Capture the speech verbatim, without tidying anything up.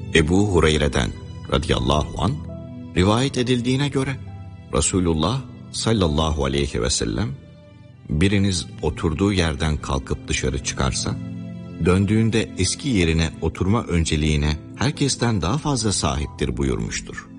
Ebu Hureyre'den radıyallahu an rivayet edildiğine göre Resulullah sallallahu aleyhi ve sellem, biriniz oturduğu yerden kalkıp dışarı çıkarsa, döndüğünde eski yerine oturma önceliğine herkesten daha fazla sahiptir buyurmuştur.